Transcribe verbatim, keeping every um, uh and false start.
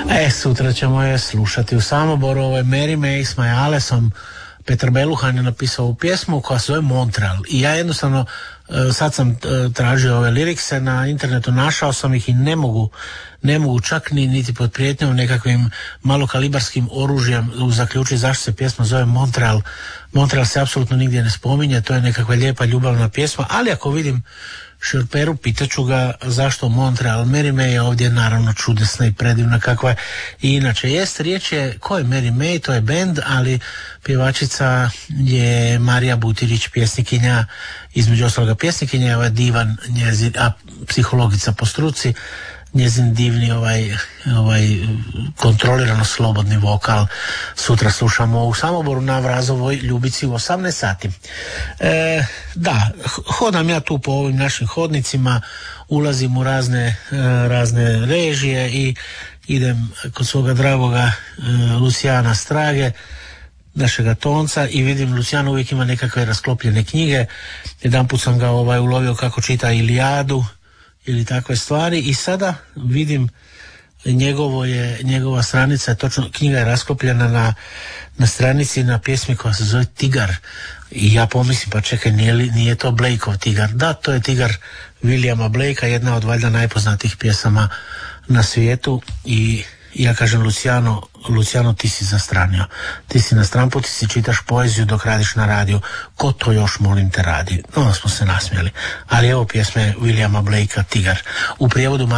E, sutra ćemo je slušati u Samoboru. Ovo je Mary May s Majalesom. Petar Beluhan je napisao ovu pjesmu koja se zove Montreal. I ja jednostavno sad sam tražio ove lirikse na internetu, našao sam ih i ne mogu ne mogu čak ni niti pod prijetnjom nekakvim malokalibarskim oružjem zaključiti zašto se pjesma zove Montreal. Montreal se apsolutno nigdje ne spominje, to je nekakva lijepa ljubavna pjesma, ali ako vidim Šurperu, pitaću ga zašto Montreal. Mary May je ovdje naravno čudesna i predivna kakva je i inače jest. Riječ je, ko je Mary May? To je bend, ali pjevačica je Marija Butirić, pjesnikinja, između ostaloga pjesnikinja je ovaj divan njezin, a psihologica po struci, njezin divni ovaj, ovaj kontrolirano slobodni vokal sutra slušamo u Samoboru na Vrazovoj Ljubici u osamnaest sati. E, da, hodam ja tu po ovim našim hodnicima, ulazim u razne, e, razne režije i idem kod svoga dragoga e, Lucijana Strage, našega tonca, i vidim Lucijan uvijek ima nekakve rasklopljene knjige. Jedanput sam ga ovaj ulovio kako čita Ilijadu ili takve stvari i sada vidim njegovo je, njegova stranica je točno, knjiga je rasklopljena na, na stranici na pjesmi koja se zove Tigar i ja pomislim pa čekaj nije, li, nije to Blakeov Tigar? Da, to je Tigar Williama Blakea, jedna od valjda najpoznatijih pjesama na svijetu i ja kažem Luciano, Luciano ti si zastranio, ti si na stranpu, ti si čitaš poeziju dok radiš na radiju, ko to još molim te radi? Onda smo se nasmijali, ali evo pjesme Williama Blakea Tigar u prijevodu